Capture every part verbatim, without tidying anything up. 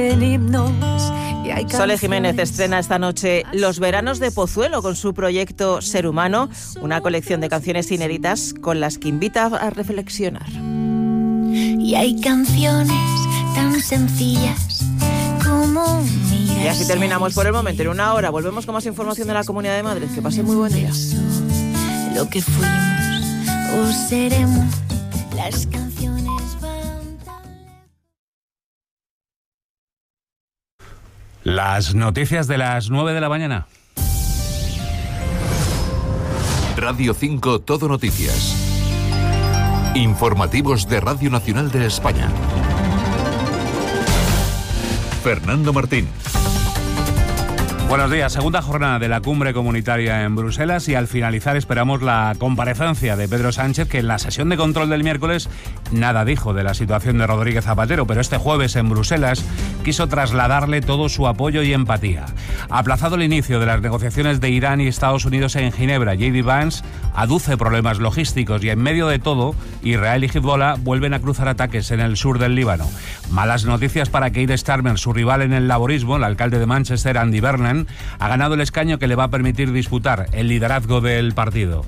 Sole Jiménez estrena esta noche Los Veranos de Pozuelo con su proyecto Ser Humano, una colección de canciones inéditas con las que invita a reflexionar. Y hay canciones tan sencillas como mirar. Y así terminamos por el momento. En una hora volvemos con más información de la Comunidad de Madrid. Que pasen muy buen día. Lo que fuimos o seremos, las canciones van tan... Las noticias de las nueve de la mañana. Radio cinco Todo Noticias. Informativos de Radio Nacional de España. Fernando Martín. Buenos días. Segunda jornada de la cumbre comunitaria en Bruselas y al finalizar esperamos la comparecencia de Pedro Sánchez, que en la sesión de control del miércoles nada dijo de la situación de Rodríguez Zapatero, pero este jueves en Bruselas quiso trasladarle todo su apoyo y empatía. Aplazado el inicio de las negociaciones de Irán y Estados Unidos en Ginebra, J D Vance aduce problemas logísticos y en medio de todo, Israel y Hezbollah vuelven a cruzar ataques en el sur del Líbano. Malas noticias para Keir Starmer, su rival en el laborismo, el alcalde de Manchester, Andy Burnham, ha ganado el escaño que le va a permitir disputar el liderazgo del partido.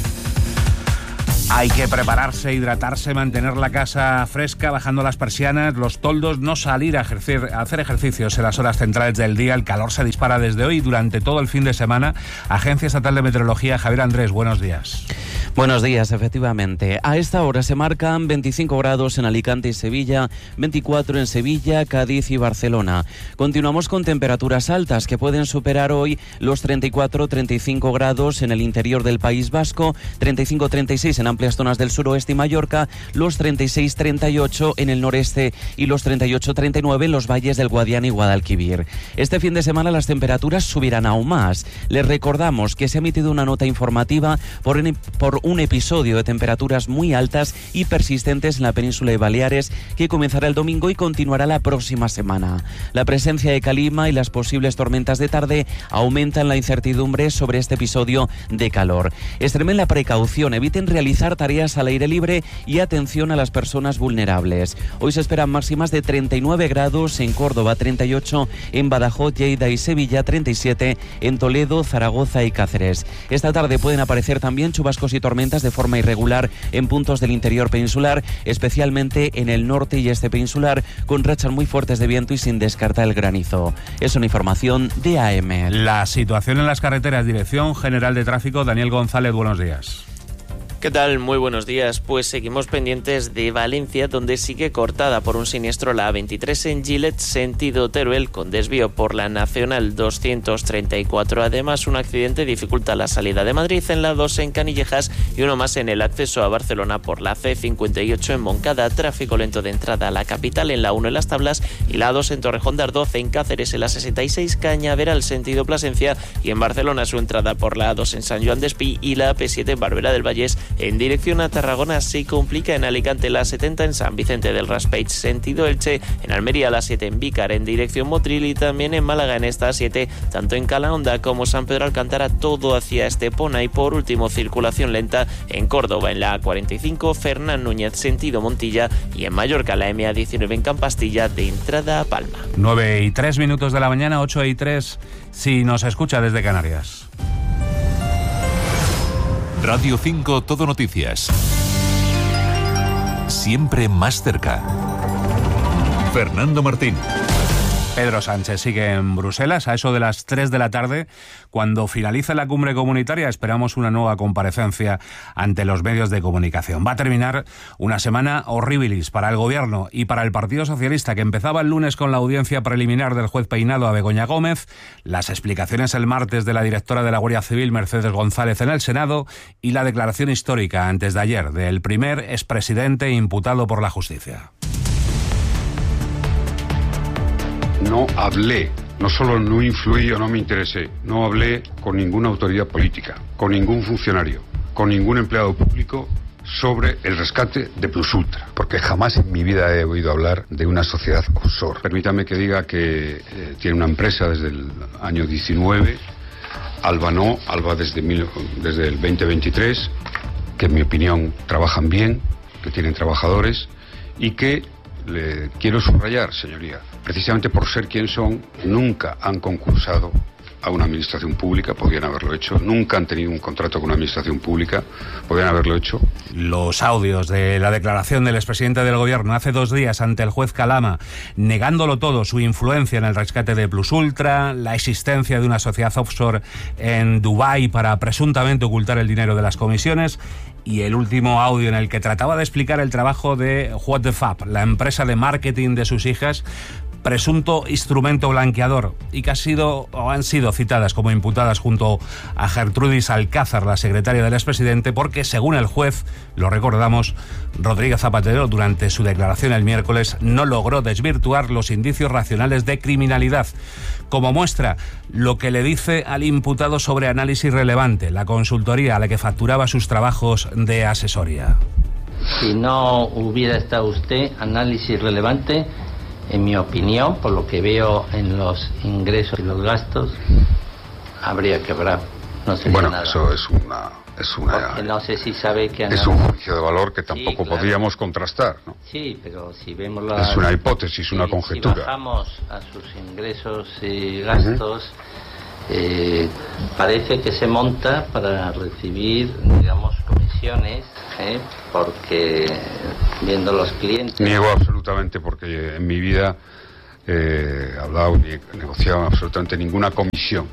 Hay que prepararse, hidratarse, mantener la casa fresca, bajando las persianas, los toldos, no salir a, ejercer, a hacer ejercicios en las horas centrales del día. El calor se dispara desde hoy y durante todo el fin de semana. Agencia Estatal de Meteorología, Javier Andrés, buenos días. Buenos días, efectivamente. A esta hora se marcan veinticinco grados en Alicante y Sevilla, veinticuatro en Sevilla, Cádiz y Barcelona. Continuamos con temperaturas altas que pueden superar hoy los treinta y cuatro a treinta y cinco grados en el interior del País Vasco, treinta y cinco a treinta y seis en amplias zonas del suroeste y Mallorca, los treinta y seis a treinta y ocho en el noreste y los treinta y ocho a treinta y nueve en los valles del Guadiana y Guadalquivir. Este fin de semana las temperaturas subirán aún más. Les recordamos que se ha emitido una nota informativa por, en, por un episodio de temperaturas muy altas y persistentes en la península de Baleares que comenzará el domingo y continuará la próxima semana. La presencia de calima y las posibles tormentas de tarde aumentan la incertidumbre sobre este episodio de calor. Extremen la precaución, eviten realizar tareas al aire libre y atención a las personas vulnerables. Hoy se esperan máximas de treinta y nueve grados en Córdoba, treinta y ocho en Badajoz, Lleida y Sevilla, treinta y siete en Toledo, Zaragoza y Cáceres. Esta tarde pueden aparecer también chubascos y tormentas de forma irregular en puntos del interior peninsular, especialmente en el norte y este peninsular, con rachas muy fuertes de viento y sin descartar el granizo. Es una información de A M. La situación en las carreteras, Dirección General de Tráfico, Daniel González, buenos días. ¿Qué tal? Muy buenos días. Pues seguimos pendientes de Valencia, donde sigue cortada por un siniestro la A veintitrés en Gilet, sentido Teruel, con desvío por la Nacional doscientos treinta y cuatro. Además, un accidente dificulta la salida de Madrid en la dos en Canillejas y uno más en el acceso a Barcelona por la C cincuenta y ocho en Moncada. Tráfico lento de entrada a la capital en la uno en Las Tablas y la dos en Torrejón de Ardoz, en Cáceres en la sesenta y seis Cañaveral sentido Plasencia y en Barcelona su entrada por la A dos en San Joan d'Espí y la A P siete en Barberà del Vallès. En dirección a Tarragona se complica en Alicante la setenta en San Vicente del Raspeig sentido Elche, en Almería la siete en Vícar en dirección Motril y también en Málaga en esta siete, tanto en Calahonda como San Pedro Alcántara, todo hacia Estepona. Y por último circulación lenta en Córdoba en la A cuarenta y cinco Fernán Núñez sentido Montilla y en Mallorca la M A diecinueve en Campastilla de entrada a Palma. nueve y tres minutos de la mañana, ocho y tres si nos escucha desde Canarias. Radio cinco Todo Noticias. Siempre más cerca. Fernando Martín. Pedro Sánchez sigue en Bruselas a eso de las tres de la tarde. Cuando finalice la cumbre comunitaria esperamos una nueva comparecencia ante los medios de comunicación. Va a terminar una semana horribilis para el Gobierno y para el Partido Socialista, que empezaba el lunes con la audiencia preliminar del juez Peinado a Begoña Gómez, las explicaciones el martes de la directora de la Guardia Civil, Mercedes González, en el Senado y la declaración histórica antes de ayer del primer expresidente imputado por la justicia. No hablé, no solo no influí o no me interesé, no hablé con ninguna autoridad política, con ningún funcionario, con ningún empleado público sobre el rescate de Plus Ultra, porque jamás en mi vida he oído hablar de una sociedad offshore. Permítame que diga que eh, tiene una empresa desde el año diecinueve, Alba no, Alba desde, mil, desde el veinte veintitrés, que en mi opinión trabajan bien, que tienen trabajadores y que le quiero subrayar, señoría, precisamente por ser quien son, nunca han concursado a una administración pública, podían haberlo hecho, nunca han tenido un contrato con una administración pública, podían haberlo hecho. Los audios de la declaración del expresidente del gobierno hace dos días ante el juez Calama, negándolo todo, su influencia en el rescate de Plus Ultra, la existencia de una sociedad offshore en Dubái para presuntamente ocultar el dinero de las comisiones, y el último audio en el que trataba de explicar el trabajo de What the Fab, la empresa de marketing de sus hijas, presunto instrumento blanqueador, y que ha sido, o han sido citadas como imputadas junto a Gertrudis Alcázar, la secretaria del expresidente, porque según el juez, lo recordamos, Rodríguez Zapatero durante su declaración el miércoles no logró desvirtuar los indicios racionales de criminalidad. Como muestra, lo que le dice al imputado sobre Análisis Relevante, la consultoría a la que facturaba sus trabajos de asesoría. Si no hubiera estado usted, Análisis Relevante, en mi opinión, por lo que veo en los ingresos y los gastos, habría quebrado. No sé bueno, nada. Eso es una... Es, una, Porque no sé si sabe que... Es un juicio de valor que tampoco sí, claro. podríamos contrastar, ¿no? Sí, pero si vemos la... Es una hipótesis, si, una conjetura. Si bajamos a sus ingresos y gastos, uh-huh. eh, parece que se monta para recibir, digamos, comisiones, ¿eh? Porque viendo los clientes... Niego absolutamente, porque en mi vida eh, he hablado ni he negociado absolutamente ninguna comisión.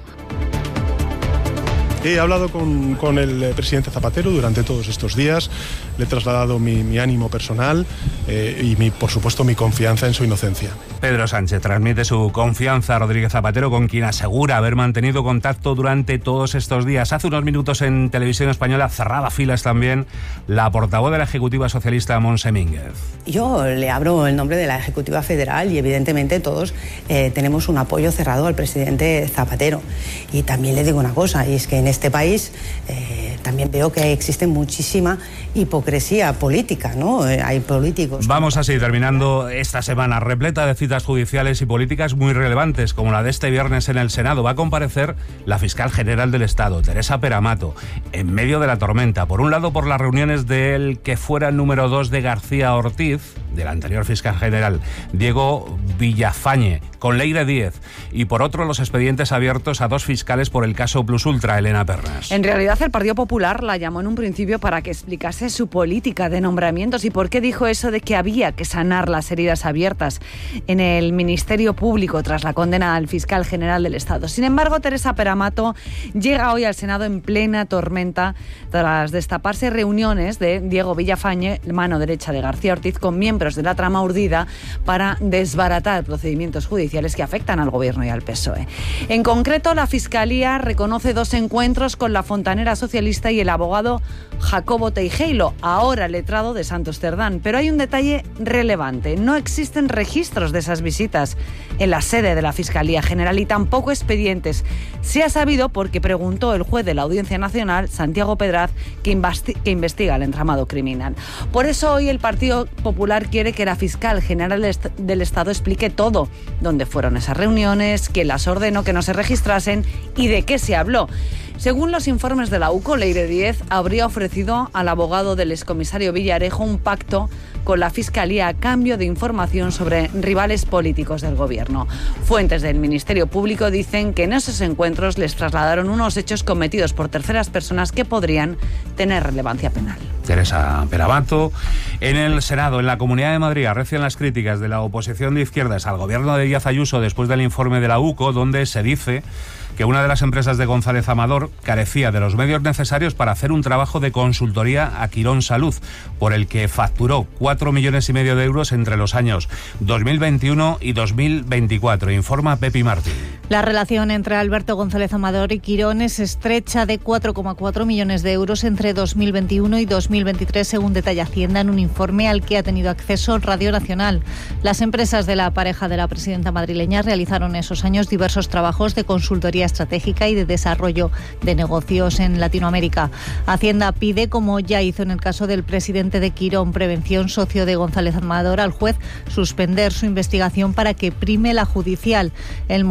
He hablado con, con el presidente Zapatero durante todos estos días, le he trasladado mi, mi ánimo personal eh, y, mi, por supuesto, mi confianza en su inocencia. Pedro Sánchez transmite su confianza a Rodríguez Zapatero, con quien asegura haber mantenido contacto durante todos estos días. Hace unos minutos en Televisión Española cerraba filas también la portavoz de la Ejecutiva Socialista, Montse Mínguez. Yo le abro el nombre de la Ejecutiva Federal y evidentemente todos eh, tenemos un apoyo cerrado al presidente Zapatero. Y también le digo una cosa, y es que en este país eh, también veo que existe muchísima hipocresía política, ¿no? Eh, hay políticos... Vamos así, terminando esta semana repleta de citas judiciales y políticas muy relevantes, como la de este viernes en el Senado. Va a comparecer la fiscal general del Estado, Teresa Peramato, en medio de la tormenta. Por un lado, por las reuniones del que fuera número dos de García Ortiz, del anterior fiscal general, Diego Villafañe, con Leire Díez, y por otro, los expedientes abiertos a dos fiscales por el caso Plus Ultra, Elena Pernas. En realidad, el Partido Popular la llamó en un principio para que explicase su política de nombramientos y por qué dijo eso de que había que sanar las heridas abiertas en el Ministerio Público tras la condena al fiscal general del Estado. Sin embargo, Teresa Peramato llega hoy al Senado en plena tormenta tras destaparse reuniones de Diego Villafañe, mano derecha de García Ortiz, con miembros de la trama urdida para desbaratar procedimientos judiciales que afectan al Gobierno y al P S O E. En concreto, la Fiscalía reconoce dos encuentros con la fontanera socialista y el abogado Jacobo Teijeiro, ahora letrado de Santos Cerdán. Pero hay un detalle relevante. No existen registros de esas visitas en la sede de la Fiscalía General y tampoco expedientes. Se ha sabido porque preguntó el juez de la Audiencia Nacional, Santiago Pedraz, que, invasti- que investiga el entramado criminal. Por eso hoy el Partido Popular quiere que la fiscal general del Estado explique todo. Dónde fueron esas reuniones, quién las ordenó que no se registrasen y de qué se habló. Según los informes de la U C O, Leire Díez habría ofrecido al abogado del excomisario Villarejo un pacto con la Fiscalía a cambio de información sobre rivales políticos del Gobierno. Fuentes del Ministerio Público dicen que en esos encuentros les trasladaron unos hechos cometidos por terceras personas que podrían tener relevancia penal. Teresa Peramato. En el Senado, en la Comunidad de Madrid, arrecian las críticas de la oposición de izquierdas al gobierno de Díaz Ayuso después del informe de la U C O, donde se dice que una de las empresas de González Amador carecía de los medios necesarios para hacer un trabajo de consultoría a Quirón Salud, por el que facturó cuatro millones y medio de euros entre los años dos mil veintiuno y dos mil veinticuatro, informa Pepi Martín. La relación entre Alberto González Amador y Quirón es estrecha, de cuatro coma cuatro millones de euros entre dos mil veintiuno y dos mil veintitrés, según detalla Hacienda en un informe al que ha tenido acceso Radio Nacional. Las empresas de la pareja de la presidenta madrileña realizaron esos años diversos trabajos de consultoría estratégica y de desarrollo de negocios en Latinoamérica. Hacienda pide, como ya hizo en el caso del presidente de Quirón Prevención, socio de González Amador, al juez suspender su investigación para que prime la judicial. El motivo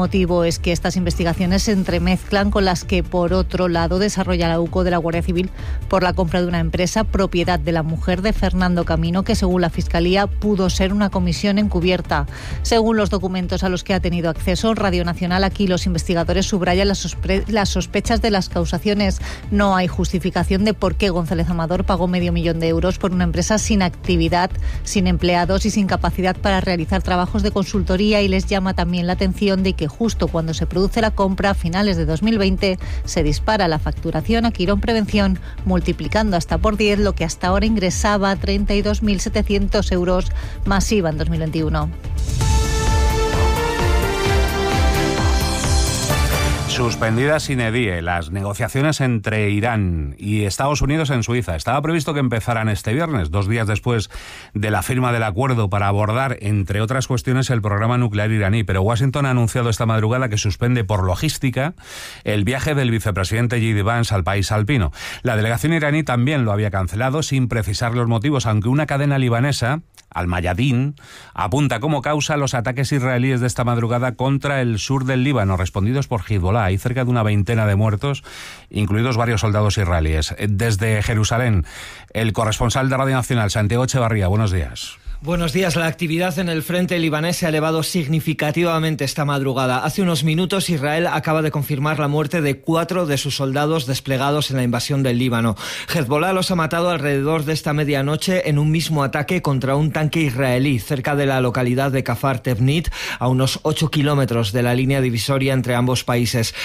es que estas investigaciones se entremezclan con las que, por otro lado, desarrolla la UCO de la Guardia Civil por la compra de una empresa propiedad de la mujer de Fernando Camino, que según la Fiscalía pudo ser una comisión encubierta. Según los documentos a los que ha tenido acceso Radio Nacional, aquí los investigadores subrayan las, sospre- las sospechas de las causaciones. No hay justificación de por qué González Amador pagó medio millón de euros por una empresa sin actividad, sin empleados y sin capacidad para realizar trabajos de consultoría, y les llama también la atención de que justo cuando se produce la compra, a finales de dos mil veinte, se dispara la facturación a Quirón Prevención, multiplicando hasta por diez lo que hasta ahora ingresaba, treinta y dos mil setecientos euros más I V A en dos mil veintiuno. Suspendidas sine die las negociaciones entre Irán y Estados Unidos en Suiza. Estaba previsto que empezaran este viernes, dos días después de la firma del acuerdo para abordar, entre otras cuestiones, el programa nuclear iraní. Pero Washington ha anunciado esta madrugada que suspende por logística el viaje del vicepresidente J D Vance al país alpino. La delegación iraní también lo había cancelado sin precisar los motivos, aunque una cadena libanesa, Al Mayadin, apunta como causa los ataques israelíes de esta madrugada contra el sur del Líbano, respondidos por Hezbollah. Hay cerca de una veintena de muertos, incluidos varios soldados israelíes. Desde Jerusalén, el corresponsal de Radio Nacional, Santiago Echevarría, buenos días. Buenos días. La actividad en el frente libanés se ha elevado significativamente esta madrugada. Hace unos minutos Israel acaba de confirmar la muerte de cuatro de sus soldados desplegados en la invasión del Líbano. Hezbollah los ha matado alrededor de esta medianoche en un mismo ataque contra un tanque israelí cerca de la localidad de Kafar Tevnit, a unos ocho kilómetros de la línea divisoria entre ambos países.